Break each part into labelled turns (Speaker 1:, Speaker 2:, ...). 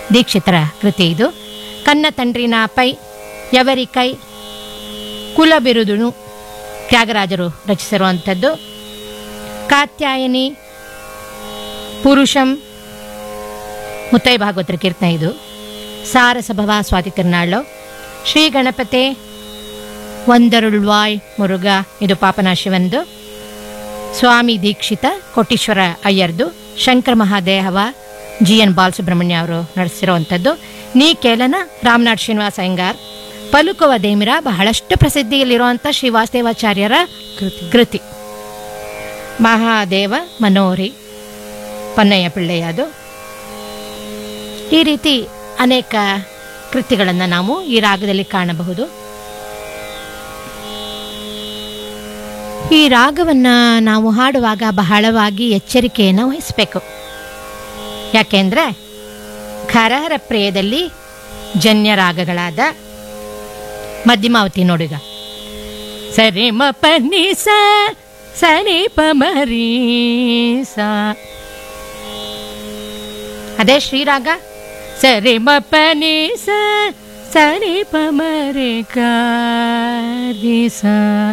Speaker 1: ದೀಕ್ಷಿತರ ಕೃತಿ ಇದು. ಕನ್ನ ತಂಡ್ರಿನ ಪೈ ಯವರಿಕೈ ಕುಲ ಬಿರುದುನು ತ್ಯಾಗರಾಜರು ರಚಿಸಿರುವಂಥದ್ದು. ಕಾತ್ಯಾಯನಿ ಪುರುಷಂ ಮುತ್ತೈ ಭಾಗವತರ ಕೀರ್ತನೆ ಇದು. ಸಾರಸಭವ ಸ್ವಾತಿ ತಿರುನಾಳು. ಶ್ರೀ ಗಣಪತೆ ಒಂದರುಳ್ವಾಯ್ ಮುರುಗ ಇದು ಪಾಪನಾಶಿವಂದು. ಸ್ವಾಮಿ ದೀಕ್ಷಿತ ಕೋಟೀಶ್ವರ ಅಯ್ಯರ್ದು. ಶಂಕರ ಮಹಾದೇವ GN ಬಾಲಸುಬ್ರಹ್ಮಣ್ಯ ಅವರು ನಡೆಸಿರುವಂಥದ್ದು. ನೀ ಕೇಳನ ರಾಮನಾಥ್ ಶ್ರೀನಿವಾಸ ಅಯ್ಯಂಗಾರ್. ಪಲುಕುವ ದೇಮಿರ ಬಹಳಷ್ಟು ಪ್ರಸಿದ್ಧಿಯಲ್ಲಿರುವಂಥ ಶ್ರೀವಾಸದೇವಾಚಾರ್ಯರ ಕೃತಿ. ಮಹಾದೇವ ಮನೋರಿ ಪನ್ನಯ್ಯ ಪಿಳ್ಳೆಯದು. ಈ ರೀತಿ ಅನೇಕ ಕೃತಿಗಳನ್ನು ನಾವು ಈ ರಾಗದಲ್ಲಿ ಕಾಣಬಹುದು. ಈ ರಾಗವನ್ನು ನಾವು ಹಾಡುವಾಗ ಬಹಳವಾಗಿ ಎಚ್ಚರಿಕೆಯನ್ನು ವಹಿಸಬೇಕು. ಯಾಕೆಂದರೆ ಖರಹರ ಪ್ರಿಯದಲ್ಲಿ ಜನ್ಯ ರಾಗಗಳಾದ ಮಧ್ಯಮಾವತಿ ನೋಡಿಗ ಸರಿ ಮ ಪನಿ ಸ ಸರಿ ಪ ಮರಿ ಸ, ಅದೇ ಶ್ರೀರಾಗ ಸರಿ ಮ ಪನಿ ಸ ಸರಿ ಪ ಮರಿ ಗಾರಿ ಸ.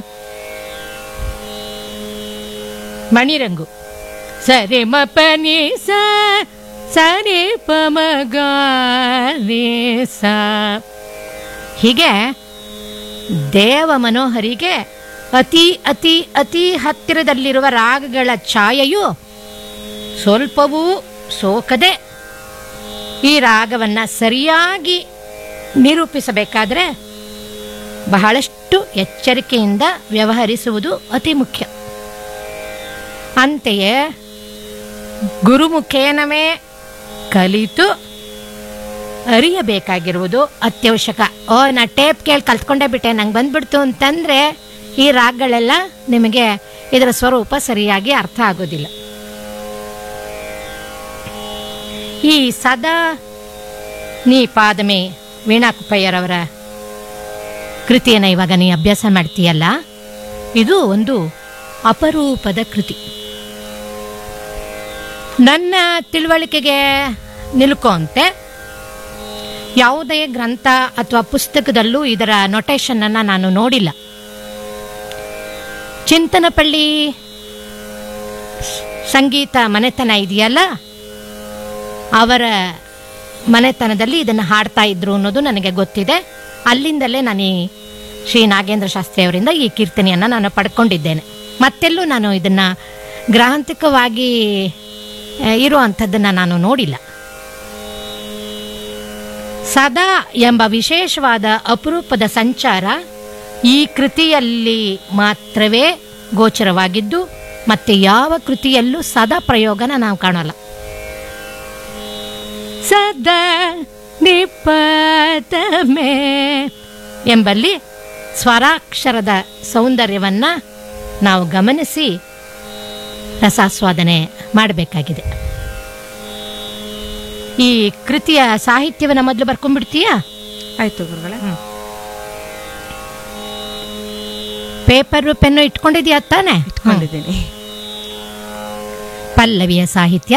Speaker 1: ಮಣಿರಂಗು ಸರಿ ಮ ಪನಿ ಸ ಸರಿ ಪ ಮ ಗಾರಿ ಸ. ಹೀಗೆ ದೇವ ಮನೋಹರಿಗೆ ಅತಿ ಅತಿ ಅತಿ ಹತ್ತಿರದಲ್ಲಿರುವ ರಾಗಗಳ ಛಾಯೆಯು ಸ್ವಲ್ಪವೂ ಸೋಕದೆ ಈ ರಾಗವನ್ನು ಸರಿಯಾಗಿ ನಿರೂಪಿಸಬೇಕಾದರೆ ಬಹಳಷ್ಟು ಎಚ್ಚರಿಕೆಯಿಂದ ವ್ಯವಹರಿಸುವುದು ಅತಿ ಮುಖ್ಯ. ಅಂತೆಯೇ ಗುರುಮುಖೇನವೇ ಕಲಿತು ಅರಿಯಬೇಕಾಗಿರುವುದು ಅತ್ಯವಶ್ಯಕ. ನಾ ಟೇಪ್ ಕೇಳಿ ಕಲ್ತ್ಕೊಂಡೇ ಬಿಟ್ಟೆ, ನಂಗೆ ಬಂದ್ಬಿಡ್ತು ಅಂತಂದರೆ ಈ ರಾಗಗಳೆಲ್ಲ ನಿಮಗೆ ಇದರ ಸ್ವರೂಪ ಸರಿಯಾಗಿ ಅರ್ಥ ಆಗೋದಿಲ್ಲ. ಈ ಸದಾ ನೀ ಪಾದಮೆ ವೀಣಾ ಕುಪ್ಪಯ್ಯರವರ ಕೃತಿಯನ್ನು ಇವಾಗ ನೀ ಅಭ್ಯಾಸ ಮಾಡ್ತೀಯಲ್ಲ, ಇದು ಒಂದು ಅಪರೂಪದ ಕೃತಿ. ನನ್ನ ತಿಳುವಳಿಕೆಗೆ ನಿಲುಕುವಂತೆ ಯಾವುದೇ ಗ್ರಂಥ ಅಥವಾ ಪುಸ್ತಕದಲ್ಲೂ ಇದರ ನೊಟೇಷನನ್ನು ನಾನು ನೋಡಿಲ್ಲ. ಚಿಂತನಪಳ್ಳಿ ಸಂಗೀತ ಮನೆತನ ಇದೆಯಲ್ಲ, ಅವರ ಮನೆತನದಲ್ಲಿ ಇದನ್ನು ಹಾಡ್ತಾ ಇದ್ರು ಅನ್ನೋದು ನನಗೆ ಗೊತ್ತಿದೆ. ಅಲ್ಲಿಂದಲೇ ನಾನು ಈ ಶ್ರೀ ನಾಗೇಂದ್ರ ಶಾಸ್ತ್ರಿ ಅವರಿಂದ ಈ ಕೀರ್ತನೆಯನ್ನು ನಾನು ಪಡ್ಕೊಂಡಿದ್ದೇನೆ. ಮತ್ತೆಲ್ಲೂ ನಾನು ಇದನ್ನು ಗ್ರಾಂಥಿಕವಾಗಿ ಇರುವಂಥದ್ದನ್ನು ನಾನು ನೋಡಿಲ್ಲ. ಸದಾ ಎಂಬ ವಿಶೇಷವಾದ ಅಪರೂಪದ ಸಂಚಾರ ಈ ಕೃತಿಯಲ್ಲಿ ಮಾತ್ರವೇ ಗೋಚರವಾಗಿದ್ದು ಮತ್ತೆ ಯಾವ ಕೃತಿಯಲ್ಲೂ ಸದಾ ಪ್ರಯೋಗನ ನಾವು ಕಾಣೋಲ್ಲ. ಸದಾ ನಿಪತಮೇ ಎಂಬಲ್ಲಿ ಸ್ವರಾಕ್ಷರದ ಸೌಂದರ್ಯವನ್ನು ನಾವು ಗಮನಿಸಿ ರಸಾಸ್ವಾದನೆ ಮಾಡಬೇಕಾಗಿದೆ. ಈ ಕೃತಿಯ ಸಾಹಿತ್ಯವನ್ನು ಮೊದಲು ಬರ್ಕೊಂಡ್ಬಿಡ್ತೀಯಾ?
Speaker 2: ಆಯ್ತು ಗುರುಗಳೇ.
Speaker 1: ಪೇಪರು ಪೆನ್ನು ಇಟ್ಕೊಂಡಿದ್ಯಾ ತಾನೆ?
Speaker 2: ಇಟ್ಕೊಂಡಿದ್ದೀನಿ.
Speaker 1: ಪಲ್ಲವಿಯ ಸಾಹಿತ್ಯ.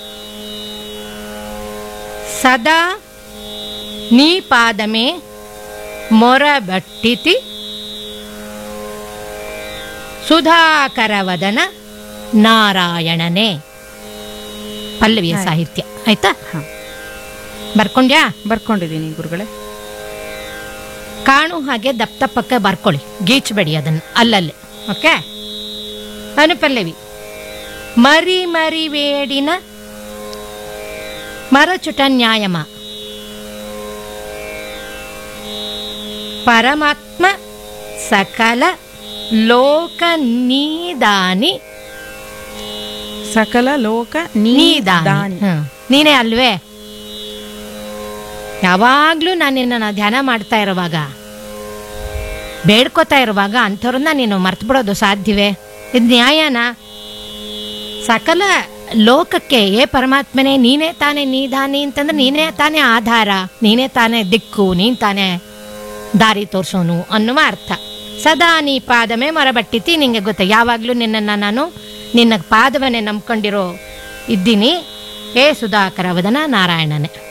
Speaker 1: ಸದಾ ನೀ ಪಾದಮೆ ಮೊರಬಟ್ಟಿತಿ ಸುಧಾಕರವದನ ನಾರಾಯಣನೇ. ಪಲ್ಲವಿಯ ಸಾಹಿತ್ಯ ಆಯ್ತಾ? ಬರ್ಕೊಂಡ್ಯಾ?
Speaker 2: ಬರ್ಕೊಂಡಿದ್ದೀನಿ ಗುರುಗಳೇ.
Speaker 1: ಕಾಣು ಹಾಗೆ ದಪ್ಪ ದಪ್ಪಕ್ಕ ಬರ್ಕೊಳ್ಳಿ, ಗೀಚಬೇಡಿ ಅದನ್ನು ಅಲ್ಲಲ್ಲಿ. ಓಕೆ. ಅನುಪಲ್ಲವಿ. ಮರಿ ಮರಿ ವೇಡಿನ ಮರಚುಟ ನ್ಯಾಯಮ ಪರಮಾತ್ಮ ಸಕಲ ಲೋಕ ನೀದಾನಿ.
Speaker 2: ಸಕಲ ಲೋಕ
Speaker 1: ನೀದಾನಿ. ನೀನೇ ಅಲ್ವೇ? ಯಾವಾಗ್ಲೂ ನಾನು ನಿನ್ನ ಧ್ಯಾನ ಮಾಡ್ತಾ ಇರುವಾಗ, ಬೇಡ್ಕೋತಾ ಇರುವಾಗ ಅಂಥವ್ರನ್ನ ನೀನು ಮರ್ತು ಬಿಡೋದು ಸಾಧ್ಯವೇ? ಇದು ನ್ಯಾಯನಾ? ಸಕಲ ಲೋಕಕ್ಕೆ ಪರಮಾತ್ಮನೇ ನೀನೇ ತಾನೇ ನೀದಾನಿ ಅಂತಂದ್ರೆ ನೀನೇ ತಾನೇ ಆಧಾರ, ನೀನೇ ತಾನೇ ದಿಕ್ಕು, ನೀನ್ ತಾನೇ ದಾರಿ ತೋರ್ಸೋನು ಅನ್ನುವ ಅರ್ಥ. ಸದಾ ನೀ ಪಾದಮೇ ಮರಬಟ್ಟಿತಿ. ನಿಂಗೆ ಗೊತ್ತ, ಯಾವಾಗ್ಲೂ ನಿನ್ನನ್ನು ನಾನು ನಿನ್ನ ಪಾದವನ್ನೇ ನಂಬ್ಕೊಂಡಿರೋ ಇದ್ದೀನಿ. ಸುಧಾಕರ ವದನ ನಾರಾಯಣನೇ.